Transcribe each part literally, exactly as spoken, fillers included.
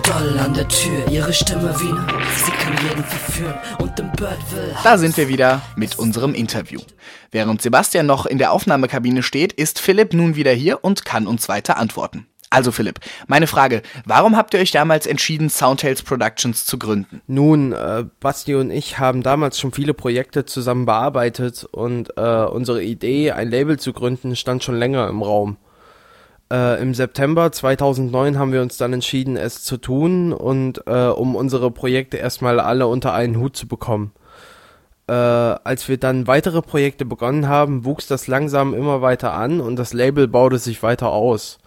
doll an der Tür, ihre Stimme wie ne, sie kann jeden verführen und im Bird will. Da sind wir wieder mit unserem Interview. Während Sebastian noch in der Aufnahmekabine steht, ist Philipp nun wieder hier und kann uns weiter antworten. Also Philipp, meine Frage, warum habt ihr euch damals entschieden, Soundtales Productions zu gründen? Nun, äh, Basti und ich haben damals schon viele Projekte zusammen bearbeitet und äh, unsere Idee, ein Label zu gründen, stand schon länger im Raum. Äh, im September zweitausendneun haben wir uns dann entschieden, es zu tun und äh, um unsere Projekte erstmal alle unter einen Hut zu bekommen. Äh, als wir dann weitere Projekte begonnen haben, wuchs das langsam immer weiter an und das Label baute sich weiter aus.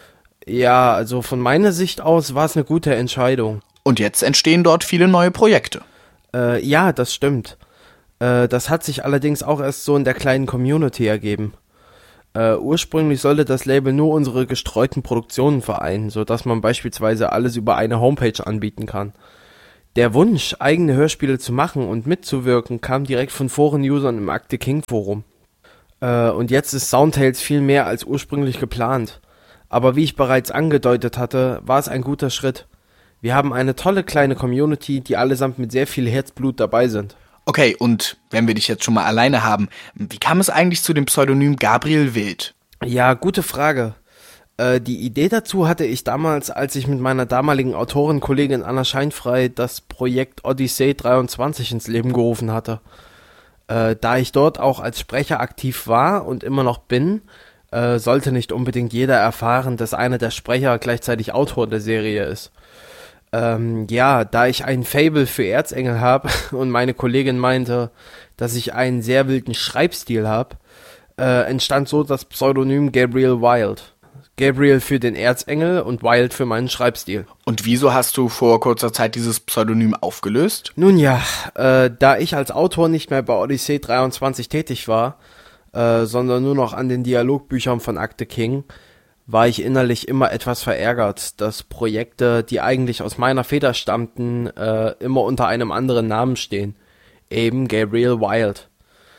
Ja, also von meiner Sicht aus war es eine gute Entscheidung. Und jetzt entstehen dort viele neue Projekte. Äh, ja, das stimmt. Äh, das hat sich allerdings auch erst so in der kleinen Community ergeben. Äh, ursprünglich sollte das Label nur unsere gestreuten Produktionen vereinen, sodass man beispielsweise alles über eine Homepage anbieten kann. Der Wunsch, eigene Hörspiele zu machen und mitzuwirken, kam direkt von Foren-Usern im Akte King Forum. Äh, und jetzt ist Soundtales viel mehr als ursprünglich geplant. Aber wie ich bereits angedeutet hatte, war es ein guter Schritt. Wir haben eine tolle kleine Community, die allesamt mit sehr viel Herzblut dabei sind. Okay, und wenn wir dich jetzt schon mal alleine haben, wie kam es eigentlich zu dem Pseudonym Gabriel Wild? Ja, gute Frage. Äh, die Idee dazu hatte ich damals, als ich mit meiner damaligen Autorenkollegin Anna Scheinfrei das Projekt Odyssey dreiundzwanzig ins Leben gerufen hatte. Äh, da ich dort auch als Sprecher aktiv war und immer noch bin, Äh, sollte nicht unbedingt jeder erfahren, dass einer der Sprecher gleichzeitig Autor der Serie ist. Ähm, ja, da ich ein Faible für Erzengel habe und meine Kollegin meinte, dass ich einen sehr wilden Schreibstil habe, äh, entstand so das Pseudonym Gabriel Wild. Gabriel für den Erzengel und Wild für meinen Schreibstil. Und wieso hast du vor kurzer Zeit dieses Pseudonym aufgelöst? Nun ja, äh, da ich als Autor nicht mehr bei Odyssey dreiundzwanzig tätig war, Äh, sondern nur noch an den Dialogbüchern von Akte King, war ich innerlich immer etwas verärgert, dass Projekte, die eigentlich aus meiner Feder stammten, äh, immer unter einem anderen Namen stehen. Eben Gabriel Wild.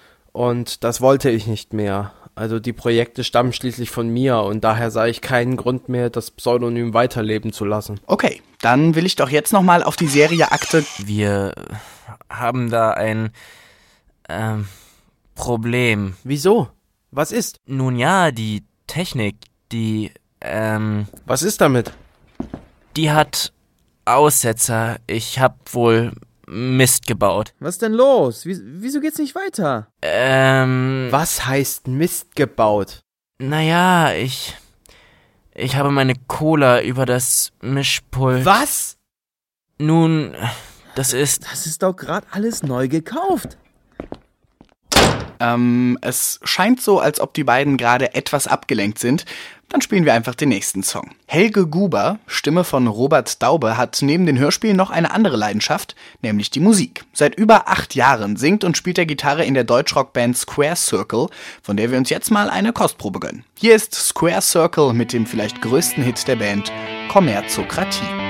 Und das wollte ich nicht mehr. Also die Projekte stammen schließlich von mir und daher sah ich keinen Grund mehr, das Pseudonym weiterleben zu lassen. Okay, dann will ich doch jetzt nochmal auf die Serie Akte... Wir haben da ein... ähm... Problem. Wieso? Was ist? Nun ja, die Technik, die, ähm... Was ist damit? Die hat Aussetzer. Ich hab wohl Mist gebaut. Was denn los? Wie, wieso geht's nicht weiter? Ähm... Was heißt Mist gebaut? Naja, ich... Ich habe meine Cola über das Mischpult... Was? Nun, das ist... Das ist doch gerade alles neu gekauft. Ähm, es scheint so, als ob die beiden gerade etwas abgelenkt sind. Dann spielen wir einfach den nächsten Song. Helge Guber, Stimme von Robert Daube, hat neben den Hörspielen noch eine andere Leidenschaft, nämlich die Musik. Seit über acht Jahren singt und spielt er Gitarre in der Deutschrockband Square Circle, von der wir uns jetzt mal eine Kostprobe gönnen. Hier ist Square Circle mit dem vielleicht größten Hit der Band, Kommerzokratie.